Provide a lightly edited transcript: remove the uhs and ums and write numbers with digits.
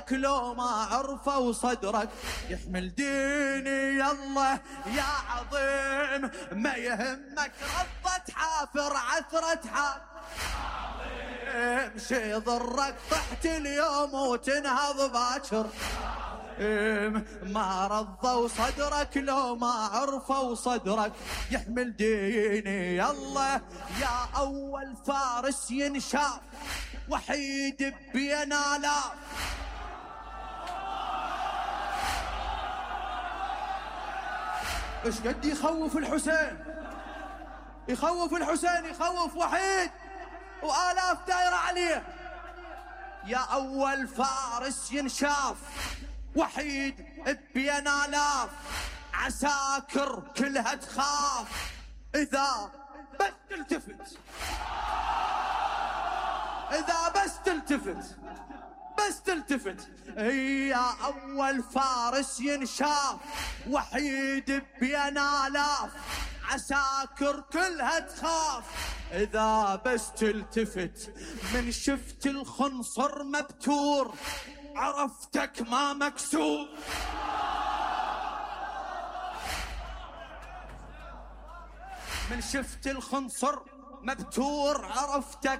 صدرك لو ما عرفوا صدرك يحمل ديني يلا يا عظيم، ما يهمك رضة حافر عثرة حافر شي ضرك طحت اليوم وتنهض باكر، ما رضوا صدرك لو ما عرفوا صدرك يحمل ديني يلا يا أول فارس ينشاف وحيد بين آلاف. ايش قد يخوف الحسين، يخوف الحسين، يخوف وحيد وآلاف دايرة عليه. يا أول فارس ينشاف وحيد بين آلاف، عساكر كلها تخاف إذا بس تلتفت، إذا بس تلتفت، بس تلتفت. يا أول فارس ينشاف وحيد بين آلاف، عساكر كلها تخاف إذا بس تلتفت. من شفت الخنصر مبتور عرفتك ما مكسور، من شفت الخنصر مبتور عرفتك